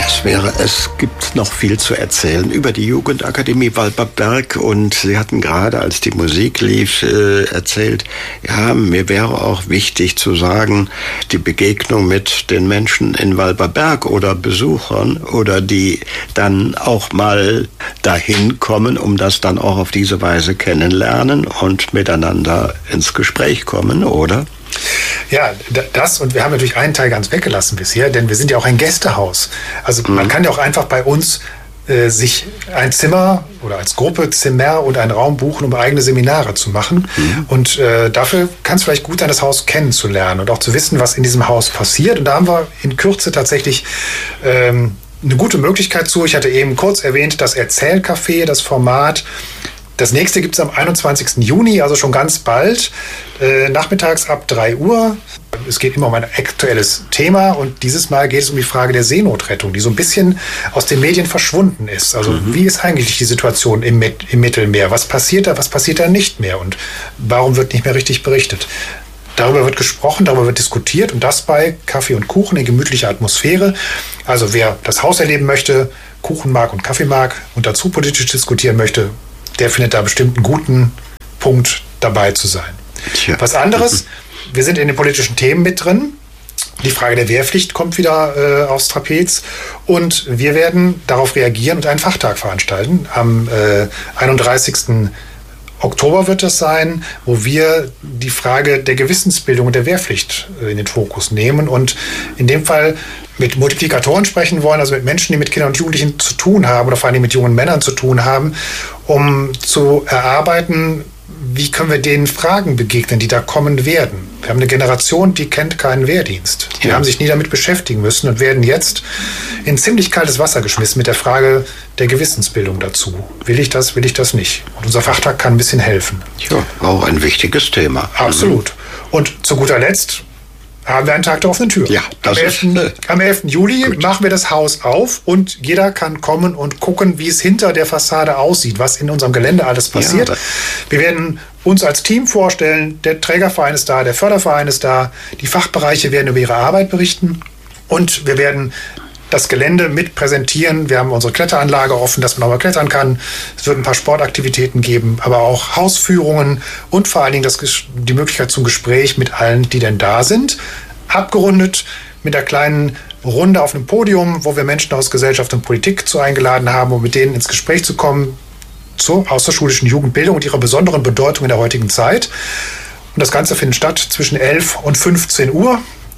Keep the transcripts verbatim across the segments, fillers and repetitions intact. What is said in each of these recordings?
Es wäre, es gibt noch viel zu erzählen über die Jugendakademie Walberberg, und Sie hatten gerade, als die Musik lief, äh, erzählt, ja, mir wäre auch wichtig zu sagen, die Begegnung mit den Menschen in Walberberg oder Besuchern oder die dann auch mal dahin kommen, um das dann auch auf diese Weise kennenlernen und miteinander ins Gespräch kommen, oder? Ja, das, und wir haben natürlich einen Teil ganz weggelassen bisher, denn wir sind ja auch ein Gästehaus. Also mhm. man kann ja auch einfach bei uns äh, sich ein Zimmer oder als Gruppe Zimmer und einen Raum buchen, um eigene Seminare zu machen. Mhm. Und äh, dafür kann es vielleicht gut sein, das Haus kennenzulernen und auch zu wissen, was in diesem Haus passiert. Und da haben wir in Kürze tatsächlich ähm, eine gute Möglichkeit zu. Ich hatte eben kurz erwähnt, das Erzählcafé, das Format. Das nächste gibt es am einundzwanzigsten Juni, also schon ganz bald, äh, nachmittags ab drei Uhr. Es geht immer um ein aktuelles Thema, und dieses Mal geht es um die Frage der Seenotrettung, die so ein bisschen aus den Medien verschwunden ist. Also mhm. wie ist eigentlich die Situation im, im Mittelmeer? Was passiert da, was passiert da nicht mehr? Und warum wird nicht mehr richtig berichtet? Darüber wird gesprochen, darüber wird diskutiert, und das bei Kaffee und Kuchen in gemütlicher Atmosphäre. Also wer das Haus erleben möchte, Kuchen mag und Kaffee mag und dazu politisch diskutieren möchte, der findet da bestimmt einen guten Punkt, dabei zu sein. Tja. Was anderes, wir sind in den politischen Themen mit drin. Die Frage der Wehrpflicht kommt wieder äh, aufs Trapez, und wir werden darauf reagieren und einen Fachtag veranstalten. Am äh, einunddreißigsten Oktober wird das sein, wo wir die Frage der Gewissensbildung und der Wehrpflicht äh, in den Fokus nehmen und in dem Fall mit Multiplikatoren sprechen wollen, also mit Menschen, die mit Kindern und Jugendlichen zu tun haben oder vor allem mit jungen Männern zu tun haben, um zu erarbeiten, wie können wir den Fragen begegnen, die da kommen werden. Wir haben eine Generation, die kennt keinen Wehrdienst. Die ja. haben sich nie damit beschäftigen müssen und werden jetzt in ziemlich kaltes Wasser geschmissen mit der Frage der Gewissensbildung dazu. Will ich das, will ich das nicht? Und unser Fachtag kann ein bisschen helfen. Ja, auch ein wichtiges Thema. Absolut. Und zu guter Letzt haben wir einen Tag der offenen Tür. Ja, das am, elften, ist, äh, am elften Juli gut. machen wir das Haus auf, und jeder kann kommen und gucken, wie es hinter der Fassade aussieht, was in unserem Gelände alles passiert. Ja, wir werden uns als Team vorstellen, der Trägerverein ist da, der Förderverein ist da, die Fachbereiche werden über ihre Arbeit berichten, und wir werden das Gelände mit präsentieren. Wir haben unsere Kletteranlage offen, dass man auch mal klettern kann. Es wird ein paar Sportaktivitäten geben, aber auch Hausführungen und vor allen Dingen das, die Möglichkeit zum Gespräch mit allen, die denn da sind. Abgerundet mit einer kleinen Runde auf einem Podium, wo wir Menschen aus Gesellschaft und Politik zu eingeladen haben, um mit denen ins Gespräch zu kommen zur außerschulischen Jugendbildung und ihrer besonderen Bedeutung in der heutigen Zeit. Und das Ganze findet statt zwischen elf und fünfzehn Uhr.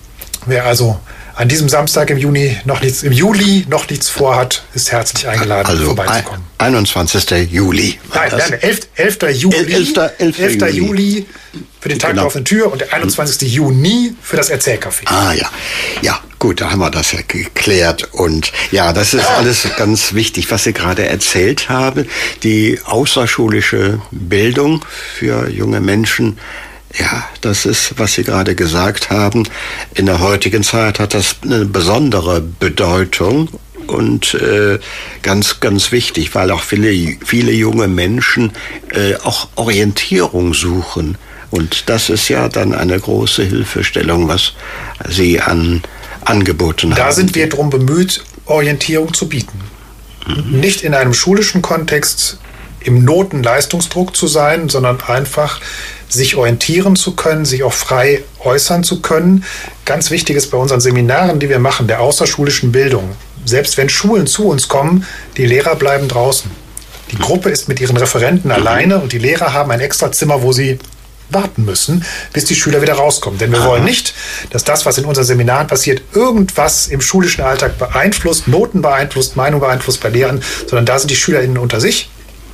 Wer also an diesem Samstag im Juni noch nichts, im Juli noch nichts vorhat, ist herzlich eingeladen, also vorbeizukommen. einundzwanzigsten Juli. Nein, nein, elften Juli. elften Juli für den Tag genau. der offenen Tür und der einundzwanzigsten Juni für das Erzählcafé. Ah ja, ja, gut, da haben wir das ja geklärt. Und ja, das ist alles ganz wichtig, was Sie gerade erzählt haben. Die außerschulische Bildung für junge Menschen. Ja, das ist, was Sie gerade gesagt haben. In der heutigen Zeit hat das eine besondere Bedeutung und äh, ganz, ganz wichtig, weil auch viele, viele junge Menschen äh, auch Orientierung suchen. Und das ist ja dann eine große Hilfestellung, was Sie an angeboten haben. Da sind wir darum bemüht, Orientierung zu bieten. Mhm. Nicht in einem schulischen Kontext im Notenleistungsdruck zu sein, sondern einfach sich orientieren zu können, sich auch frei äußern zu können. Ganz wichtig ist bei unseren Seminaren, die wir machen, der außerschulischen Bildung. Selbst wenn Schulen zu uns kommen, die Lehrer bleiben draußen. Die Gruppe ist mit ihren Referenten alleine, und die Lehrer haben ein Extrazimmer, wo sie warten müssen, bis die Schüler wieder rauskommen. Denn wir wollen nicht, dass das, was in unseren Seminaren passiert, irgendwas im schulischen Alltag beeinflusst, Noten beeinflusst, Meinung beeinflusst bei Lehrern, sondern da sind die SchülerInnen unter sich,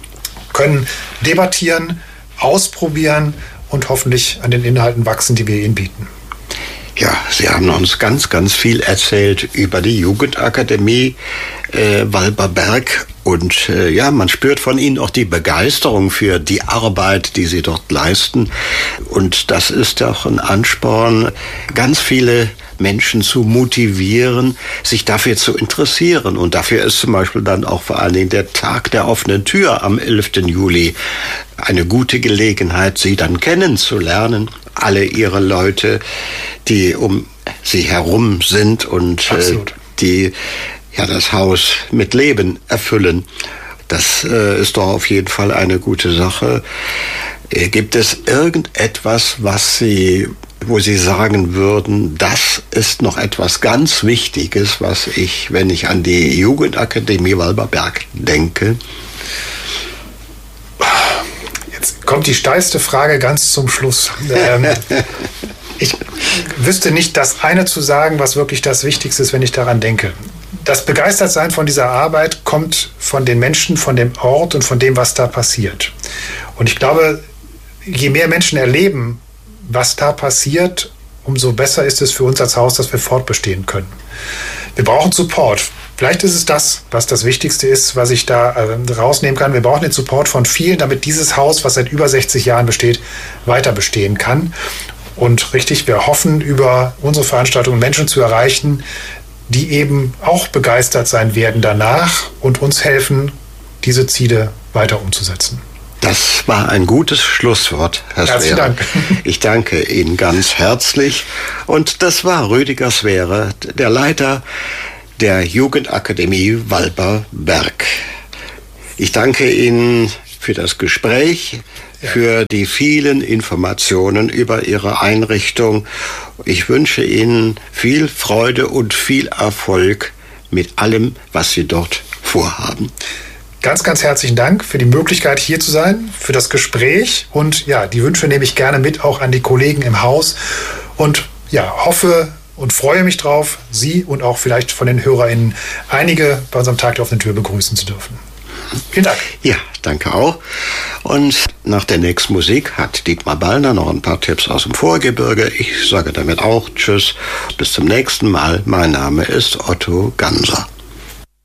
können debattieren, ausprobieren und hoffentlich an den Inhalten wachsen, die wir ihnen bieten. Ja, Sie haben uns ganz, ganz viel erzählt über die Jugendakademie äh, Walberberg. Und äh, ja, man spürt von Ihnen auch die Begeisterung für die Arbeit, die Sie dort leisten. Und das ist auch ein Ansporn, ganz viele Menschen zu motivieren, sich dafür zu interessieren. Und dafür ist zum Beispiel dann auch vor allen Dingen der Tag der offenen Tür am elften Juli eine gute Gelegenheit, Sie dann kennenzulernen. Alle Ihre Leute, die um Sie herum sind und äh, die ja, das Haus mit Leben erfüllen. Das äh, ist doch auf jeden Fall eine gute Sache. Äh, gibt es irgendetwas, was Sie, wo Sie sagen würden, das ist noch etwas ganz Wichtiges, was ich, wenn ich an die Jugendakademie Walberberg denke? Jetzt kommt die steilste Frage ganz zum Schluss. ähm, ich wüsste nicht, das eine zu sagen, was wirklich das Wichtigste ist, wenn ich daran denke. Das Begeistertsein von dieser Arbeit kommt von den Menschen, von dem Ort und von dem, was da passiert. Und ich glaube, je mehr Menschen erleben, was da passiert, umso besser ist es für uns als Haus, dass wir fortbestehen können. Wir brauchen Support. Vielleicht ist es das, was das Wichtigste ist, was ich da äh, rausnehmen kann. Wir brauchen den Support von vielen, damit dieses Haus, was seit über sechzig Jahren besteht, weiter bestehen kann. Und richtig, wir hoffen, über unsere Veranstaltungen Menschen zu erreichen, die eben auch begeistert sein werden danach und uns helfen, diese Ziele weiter umzusetzen. Das war ein gutes Schlusswort, Herr Swere. Herzlichen Dank. Ich danke Ihnen ganz herzlich. Und das war Rüdiger Swere, der Leiter der Jugendakademie Walberberg. Ich danke Ihnen für das Gespräch, für die vielen Informationen über Ihre Einrichtung. Ich wünsche Ihnen viel Freude und viel Erfolg mit allem, was Sie dort vorhaben. Ganz, ganz herzlichen Dank für die Möglichkeit, hier zu sein, für das Gespräch. Und ja, die Wünsche nehme ich gerne mit, auch an die Kollegen im Haus. Und ja, hoffe und freue mich drauf, Sie und auch vielleicht von den HörerInnen einige bei unserem Tag der offenen Tür begrüßen zu dürfen. Vielen Dank. Ja, danke auch. Und nach der nächsten Musik hat Dietmar Ballner noch ein paar Tipps aus dem Vorgebirge. Ich sage damit auch Tschüss, bis zum nächsten Mal. Mein Name ist Otto Ganser.